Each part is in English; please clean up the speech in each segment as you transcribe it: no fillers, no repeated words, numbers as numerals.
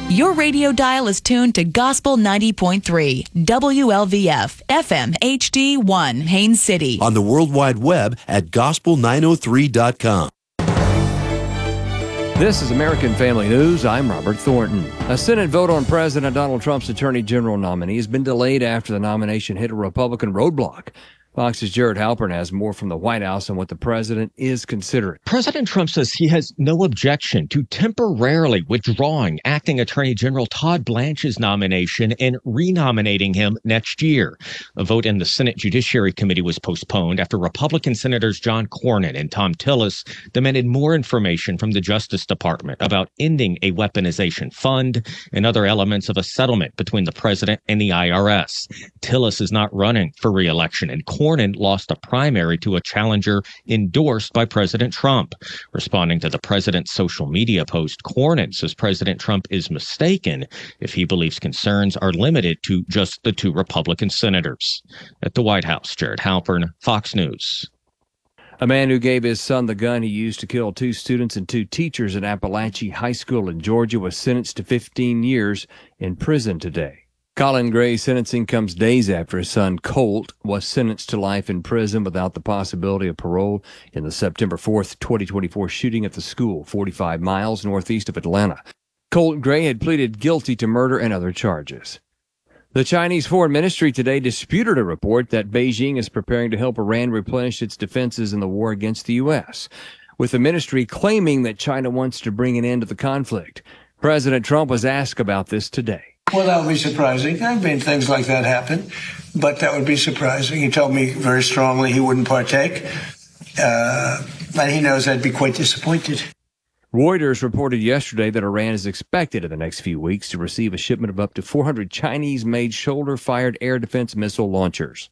Your radio dial is tuned to Gospel 90.3, WLVF, FM HD1, Haines City. On the World Wide Web at gospel903.com. This is American Family News. I'm Robert Thornton. A Senate vote on President Donald Trump's Attorney General nominee has been delayed after the nomination hit a Republican roadblock. Fox's Jared Halpern has more from the White House on what the president is considering. President Trump says he has no objection to temporarily withdrawing acting Attorney General Todd Blanche's nomination and renominating him next year. A vote in the Senate Judiciary Committee was postponed after Republican Senators John Cornyn and Thom Tillis demanded more information from the Justice Department about ending a weaponization fund and other elements of a settlement between the president and the IRS. Tillis is not running for re-election, and Cornyn lost a primary to a challenger endorsed by President Trump. Responding to the president's social media post, Cornyn says President Trump is mistaken if he believes concerns are limited to just the two Republican senators. At the White House, Jared Halpern, Fox News. A man who gave his son the gun he used to kill 2 students and 2 teachers at Appalachia High School in Georgia was sentenced to 15 years in prison today. Colin Gray's sentencing comes days after his son, Colt, was sentenced to life in prison without the possibility of parole in the September 4th, 2024 shooting at the school 45 miles northeast of Atlanta. Colt Gray had pleaded guilty to murder and other charges. The Chinese Foreign Ministry today disputed a report that Beijing is preparing to help Iran replenish its defenses in the war against the U.S., with the ministry claiming that China wants to bring an end to the conflict. President Trump was asked about this today. Well, that would be surprising. I mean, things like that happen, but that would be surprising. He told me very strongly he wouldn't partake, and he knows I'd be quite disappointed. Reuters reported yesterday that Iran is expected in the next few weeks to receive a shipment of up to 400 Chinese-made shoulder-fired air defense missile launchers.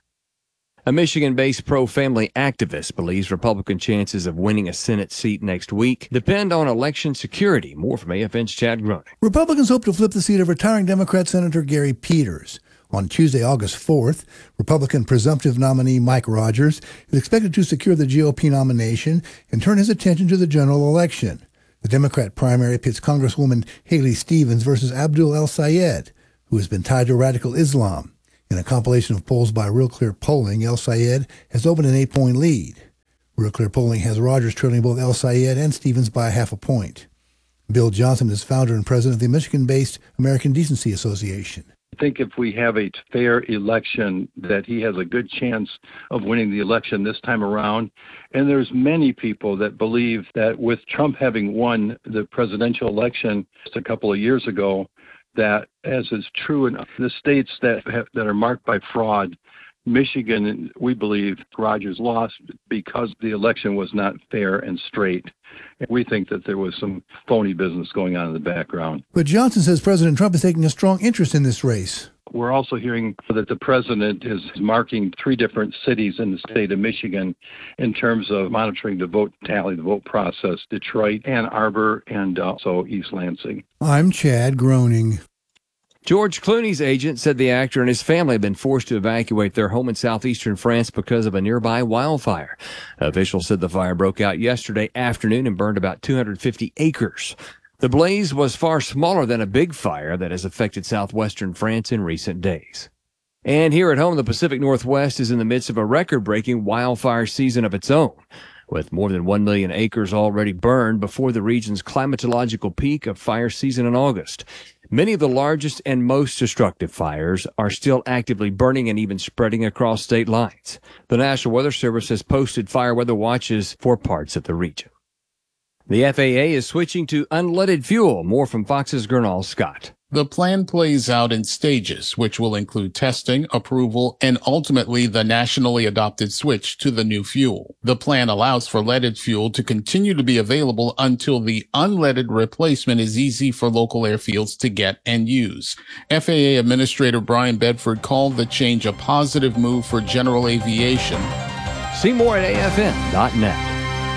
A Michigan-based pro-family activist believes Republican chances of winning a Senate seat next week depend on election security. More from AFN's Chad Groening. Republicans hope to flip the seat of retiring Democrat Senator Gary Peters. On Tuesday, August 4th, Republican presumptive nominee Mike Rogers is expected to secure the GOP nomination and turn his attention to the general election. The Democrat primary pits Congresswoman Haley Stevens versus Abdul El-Sayed, who has been tied to radical Islam. In a compilation of polls by Real Clear Polling, El-Sayed has opened an 8-point lead. Real Clear Polling has Rogers trailing both El-Sayed and Stevens by half a point. Bill Johnson is founder and president of the Michigan-based American Decency Association. I think if we have a fair election, that he has a good chance of winning the election this time around. And there's many people that believe that with Trump having won the presidential election just a couple of years ago, that, as is true in the states that are marked by fraud, Michigan, we believe Rogers lost because the election was not fair and straight. And we think that there was some phony business going on in the background. But Johnson says President Trump is taking a strong interest in this race. We're also hearing that the president is marking 3 different cities in the state of Michigan in terms of monitoring the vote tally, the vote process: Detroit, Ann Arbor, and also East Lansing. I'm Chad Groening. George Clooney's agent said the actor and his family have been forced to evacuate their home in southeastern France because of a nearby wildfire. Officials said the fire broke out yesterday afternoon and burned about 250 acres. The blaze was far smaller than a big fire that has affected southwestern France in recent days. And here at home, the Pacific Northwest is in the midst of a record-breaking wildfire season of its own, with more than 1 million acres already burned before the region's climatological peak of fire season in August. Many of the largest and most destructive fires are still actively burning and even spreading across state lines. The National Weather Service has posted fire weather watches for parts of the region. The FAA is switching to unleaded fuel. More from Fox's Gernal Scott. The plan plays out in stages, which will include testing, approval, and ultimately the nationally adopted switch to the new fuel. The plan allows for leaded fuel to continue to be available until the unleaded replacement is easy for local airfields to get and use. FAA Administrator Brian Bedford called the change a positive move for general aviation. See more at afn.net.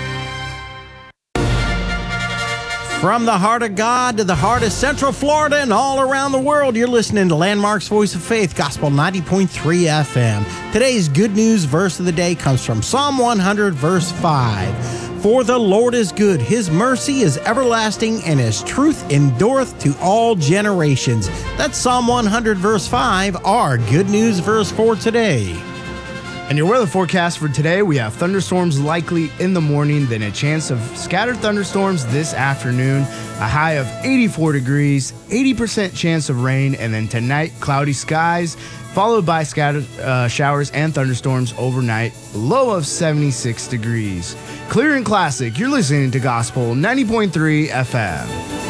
From the heart of God to the heart of Central Florida and all around the world, you're listening to Landmark's Voice of Faith, Gospel 90.3 FM. Today's good news verse of the day comes from Psalm 100, verse 5. For the Lord is good, his mercy is everlasting, and his truth endureth to all generations. That's Psalm 100, verse 5, our good news verse for today. And your weather forecast for today, we have thunderstorms likely in the morning, then a chance of scattered thunderstorms this afternoon, a high of 84 degrees, 80% chance of rain, and then tonight, cloudy skies, followed by scattered showers and thunderstorms overnight, low of 76 degrees. Clear and classic, you're listening to Gospel 90.3 FM.